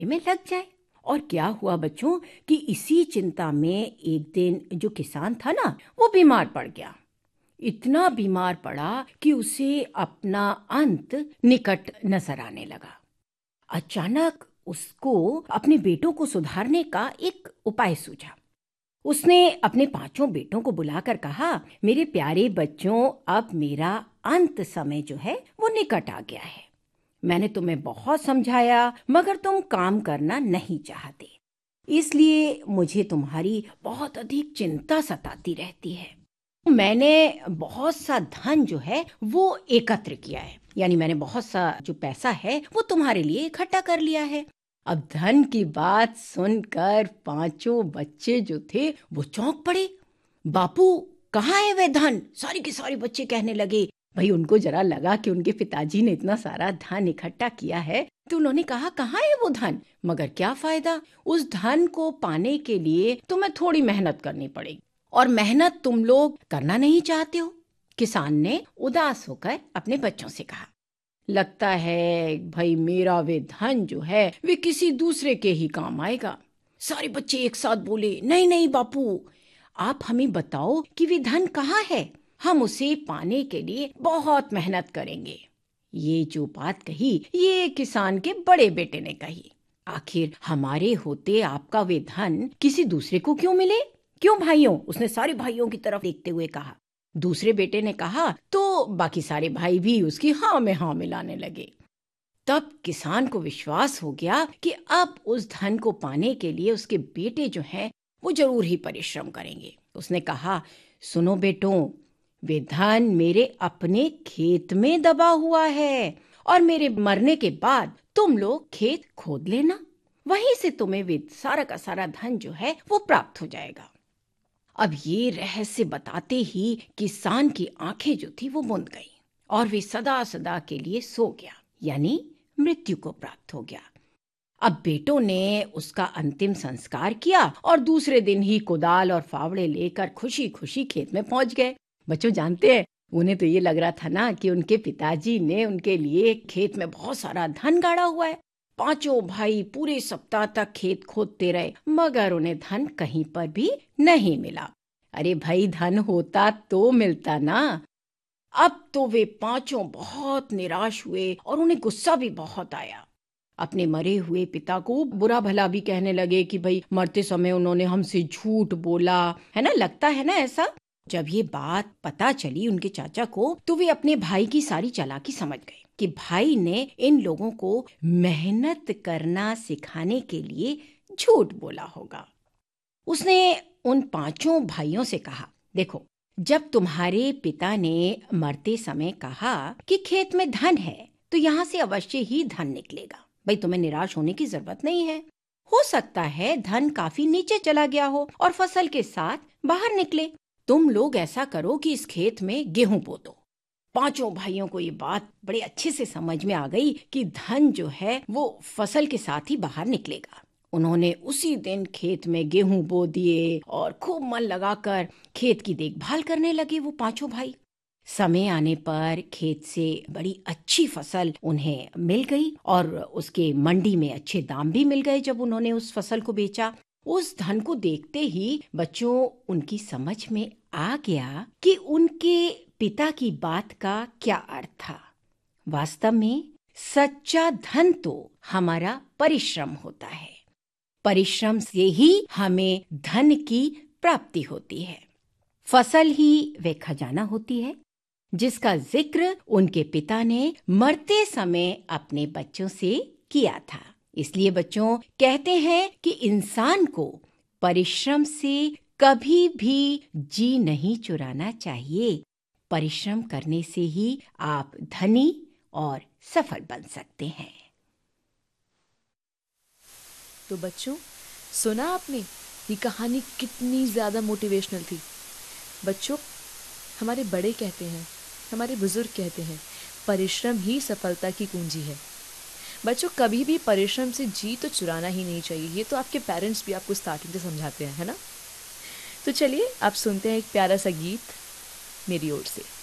में लग जाए। और क्या हुआ बच्चों कि इसी चिंता में एक दिन जो किसान था ना, वो बीमार पड़ गया। इतना बीमार पड़ा कि उसे अपना अंत निकट नजर आने लगा। अचानक उसको अपने बेटों को सुधारने का एक उपाय सूझा। उसने अपने 5 बेटों को बुलाकर कहा, मेरे प्यारे बच्चों, अब मेरा अंत समय जो है वो निकट आ गया है। मैंने तुम्हें बहुत समझाया मगर तुम काम करना नहीं चाहते, इसलिए मुझे तुम्हारी बहुत अधिक चिंता सताती रहती है। मैंने बहुत सा धन जो है वो एकत्र किया है, यानी मैंने बहुत सा जो पैसा है वो तुम्हारे लिए इकट्ठा कर लिया है। अब धन की बात सुनकर 5 बच्चे जो थे वो चौंक पड़े। बापू, कहाँ है वे धन? सारे के सारे बच्चे कहने लगे। भाई उनको जरा लगा कि उनके पिताजी ने इतना सारा धन इकट्ठा किया है, तो उन्होंने कहा, कहाँ है वो धन? मगर क्या फायदा, उस धन को पाने के लिए तुम्हें थोड़ी मेहनत करनी पड़ेगी, और मेहनत तुम लोग करना नहीं चाहते हो। किसान ने उदास होकर अपने बच्चों से कहा, लगता है भाई मेरा वे धन जो है वे किसी दूसरे के ही काम आएगा। सारे बच्चे एक साथ बोले, नहीं नहीं बापू, आप हमें बताओ कि वे धन कहाँ है, हम उसे पाने के लिए बहुत मेहनत करेंगे। ये जो बात कही ये किसान के बड़े बेटे ने कही, आखिर हमारे होते आपका वे धन किसी दूसरे को क्यों मिले? क्यों भाइयों? उसने सारे भाइयों की तरफ देखते हुए कहा। दूसरे बेटे ने कहा तो बाकी सारे भाई भी उसकी हाँ में हाँ मिलाने लगे। तब किसान को विश्वास हो गया कि अब उस धन को पाने के लिए उसके बेटे जो हैं वो जरूर ही परिश्रम करेंगे। उसने कहा, सुनो बेटों, वे धन मेरे अपने खेत में दबा हुआ है, और मेरे मरने के बाद तुम लोग खेत खोद लेना, वहीं से तुम्हें वे सारा का सारा धन जो है वो प्राप्त हो जाएगा। अब ये रहस्य बताते ही किसान की आंखें जो थी वो मूंद गई, और वे सदा सदा के लिए सो गया, यानी मृत्यु को प्राप्त हो गया। अब बेटों ने उसका अंतिम संस्कार किया और दूसरे दिन ही कुदाल और फावड़े लेकर खुशी खुशी खेत में पहुंच गए। बच्चों जानते हैं, उन्हें तो ये लग रहा था ना कि उनके पिताजी ने उनके लिए खेत में बहुत सारा धन गाड़ा हुआ है। 5 भाई पूरे सप्ताह तक खेत खोदते रहे मगर उन्हें धन कहीं पर भी नहीं मिला। अरे भाई, धन होता तो मिलता ना। अब तो वे 5 बहुत निराश हुए और उन्हें गुस्सा भी बहुत आया। अपने मरे हुए पिता को बुरा भला भी कहने लगे कि भाई मरते समय उन्होंने हमसे झूठ बोला है ना, लगता है ना ऐसा। जब ये बात पता चली उनके चाचा को तो वे अपने भाई की सारी चालाकी समझ गए कि भाई ने इन लोगों को मेहनत करना सिखाने के लिए झूठ बोला होगा। उसने उन 5 भाइयों से कहा, देखो, जब तुम्हारे पिता ने मरते समय कहा कि खेत में धन है तो यहाँ से अवश्य ही धन निकलेगा। भाई तुम्हें निराश होने की जरूरत नहीं है। हो सकता है धन काफी नीचे चला गया हो और फसल के साथ बाहर निकले। तुम लोग ऐसा करो कि इस खेत में गेहूं बो दो। 5 भाइयों को ये बात बड़े अच्छे से समझ में आ गई कि धन जो है वो फसल के साथ ही बाहर निकलेगा। उन्होंने उसी दिन खेत में गेहूं बो दिए और खूब मन लगाकर खेत की देखभाल करने लगे वो 5 भाई। समय आने पर खेत से बड़ी अच्छी फसल उन्हें मिल गई और उसके मंडी में अच्छे दाम भी मिल गए। जब उन्होंने उस फसल को बेचा, उस धन को देखते ही बच्चों उनकी समझ में आ गया कि उनके पिता की बात का क्या अर्थ था। वास्तव में सच्चा धन तो हमारा परिश्रम होता है। परिश्रम से ही हमें धन की प्राप्ति होती है। फसल ही वे खजाना होती है जिसका जिक्र उनके पिता ने मरते समय अपने बच्चों से किया था। इसलिए बच्चों कहते हैं कि इंसान को परिश्रम से कभी भी जी नहीं चुराना चाहिए। परिश्रम करने से ही आप धनी और सफल बन सकते हैं। तो बच्चों, सुना आपने ये कहानी कितनी ज़्यादा मोटिवेशनल थी। बच्चों, हमारे बड़े कहते हैं, हमारे बुजुर्ग कहते हैं, परिश्रम ही सफलता की कुंजी है। बच्चों, कभी भी परिश्रम से जी तो चुराना ही नहीं चाहिए। ये तो आपके पेरेंट्स भी आपको स्टार्टिंग से समझाते हैं, है ना। तो चलिए आप सुनते हैं एक प्यारा सा गीत मेरी ओर से।